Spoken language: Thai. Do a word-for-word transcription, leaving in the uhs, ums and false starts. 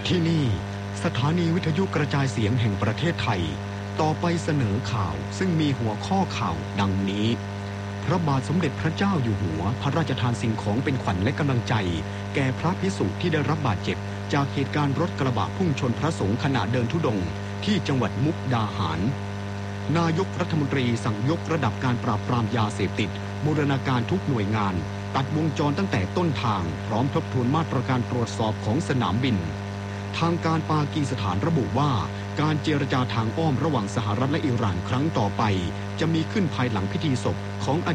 ที่นี่สถานีวิทยุกระจายเสียงแห่งประเทศไทยต่อไปเสนอข่าวซึ่งมีหัวข้อข่าวดังนี้พระบาทสมเด็จพระเจ้าอยู่หัวพระราชทานสิ่งของเป็นขวัญและกำลังใจแก่พระภิกษุที่ได้รับบาดเจ็บจากเหตุการณ์รถกระบะพุ่งชนพระสงฆ์ขณะเดินธุดงค์ที่จังหวัดมุกดาหารนายกรัฐมนตรีสั่งยกระดับการปราบปรามยาเสพติดบูรณาการทุกหน่วยงานตัดวงจรตั้งแต่ต้นทางพร้อมทบทวนมาตรการตรวจสอบของสนามบินทางการปากีสถานระบุว่าการเจรจาทางอ้อมระหว่างสหรัฐและอิหร่านครั้งต่อไปจะมีขึ้นภายหลังพิธีศพของ